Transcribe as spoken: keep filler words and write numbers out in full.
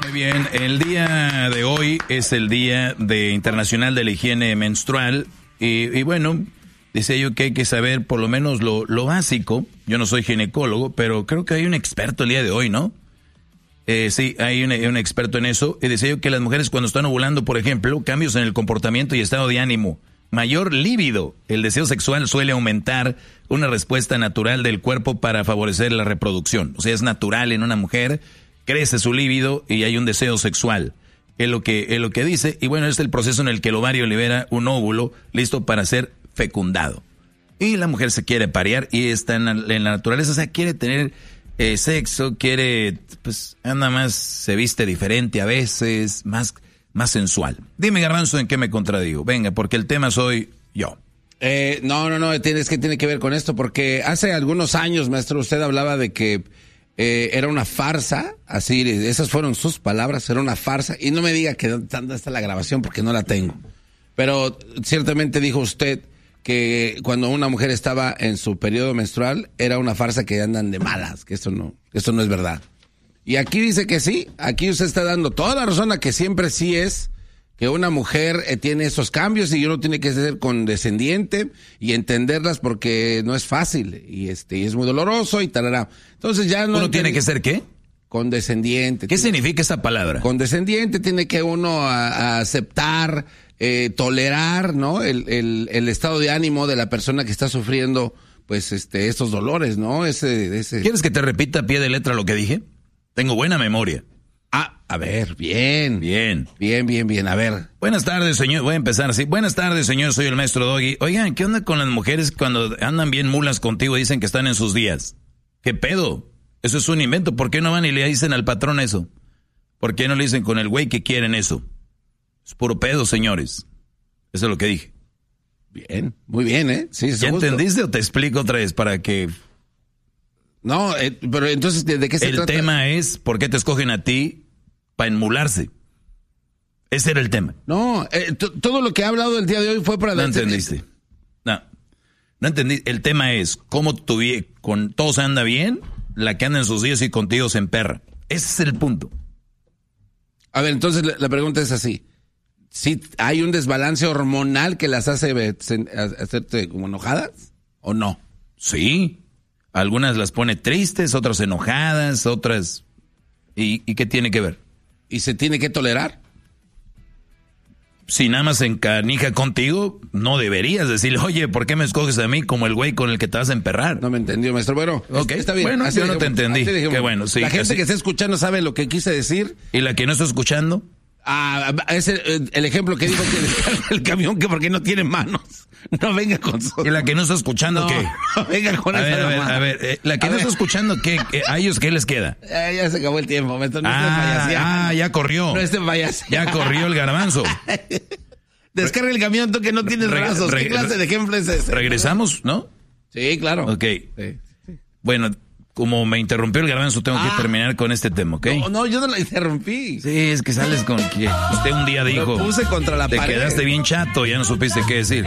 Muy bien, el día de hoy es el Día de Internacional de la Higiene Menstrual y, y bueno, dice yo que hay que saber por lo menos lo, lo básico. Yo no soy ginecólogo, pero creo que hay un experto el día de hoy, ¿no? Eh, sí, hay un, un experto en eso. Y decía yo que las mujeres cuando están ovulando, por ejemplo, cambios en el comportamiento y estado de ánimo, mayor líbido, el deseo sexual suele aumentar, una respuesta natural del cuerpo para favorecer la reproducción. O sea, es natural en una mujer, crece su líbido y hay un deseo sexual. Es lo que, es lo que dice. Y bueno, es el proceso en el que el ovario libera un óvulo listo para ser fecundado. Y la mujer se quiere parear y está en la, en la naturaleza, o sea, quiere tener eh, sexo, quiere, pues, anda más, se viste diferente a veces, más, más sensual. Dime, Garbanzo, ¿en qué me contradigo? Venga, porque el tema soy yo. Eh, no, no, no, es que tiene que ver con esto, porque hace algunos años, maestro, usted hablaba de que eh, era una farsa, así, esas fueron sus palabras, era una farsa, y no me diga que dónde está la grabación porque no la tengo. Pero ciertamente dijo usted que cuando una mujer estaba en su periodo menstrual era una farsa, que andan de malas, que eso no, eso no es verdad. Y aquí dice que sí, aquí usted está dando toda la razón a que siempre sí es que una mujer eh, tiene esos cambios y uno tiene que ser condescendiente y entenderlas porque no es fácil y este y es muy doloroso y tal. Entonces ya no. ¿Uno tiene que ser qué? Condescendiente. ¿Qué significa esa palabra? Condescendiente, tiene que uno a, a aceptar, eh, tolerar, ¿no? El, el, el estado de ánimo de la persona que está sufriendo, pues, este, estos dolores, ¿no? Ese, ese. ¿Quieres que te repita a pie de letra lo que dije? Tengo buena memoria. Ah, a ver, bien. Bien. Bien, bien, bien, a ver. Buenas tardes, señor. Voy a empezar así. Buenas tardes, señor. Soy el maestro Doggy. Oigan, ¿qué onda con las mujeres cuando andan bien mulas contigo y dicen que están en sus días? ¿Qué pedo? Eso es un invento. ¿Por qué no van y le dicen al patrón eso? ¿Por qué no le dicen con el güey que quieren eso? Es puro pedo, señores. Eso es lo que dije. Bien, muy bien, ¿eh? Sí, ¿Ya gusto. entendiste o te explico otra vez para que... No, eh, pero entonces, ¿de, de qué se el trata? El tema es, ¿por qué te escogen a ti para enmularse? Ese era el tema. No, eh, t- todo lo que he hablado el día de hoy fue para... No entendiste. No, no entendí. El tema es, ¿cómo tu vie- con todo se anda bien? La que anda en sus días y contigo se emperra. Ese es el punto. A ver, entonces la, la pregunta es así. ¿Sí hay un desbalance hormonal que las hace eh, sen- hacerte como enojadas o no? Sí. Algunas las pone tristes, otras enojadas, otras... ¿Y, y qué tiene que ver? ¿Y se tiene que tolerar? Si nada más se encanija contigo, no deberías decirle, oye, ¿por qué me escoges a mí como el güey con el que te vas a emperrar? No me entendió, maestro. Bueno, okay. Está bien. Bueno, así yo no dejemos, te entendí. Qué bueno, sí. La gente así. que está escuchando sabe lo que quise decir. ¿Y la que no está escuchando? Ah, es el, el ejemplo que dijo que descarga el camión que porque no tiene manos. No venga con su... ¿Y la que no está escuchando no, qué? No venga con a esa ver, a ver, nomás. a ver, eh, la que a no ver. está escuchando, ¿qué? ¿A ellos qué les queda? Eh, ya se acabó el tiempo, maestro. No ah, ah, ya corrió. No esté payaso. Ya corrió el garbanzo. Descarga el camión tú que no tienes Re- brazos. re- ¿Qué clase de ejemplo es ese? ¿Regresamos, no? Sí, claro. Ok. Sí, sí. Bueno, como me interrumpió el garbanzo, tengo Ah. que terminar con este tema, ¿ok? No, no, yo no la interrumpí. Sí, es que sales con que usted un día dijo... Lo puse contra la te pared. quedaste bien chato, ya no supiste qué decir.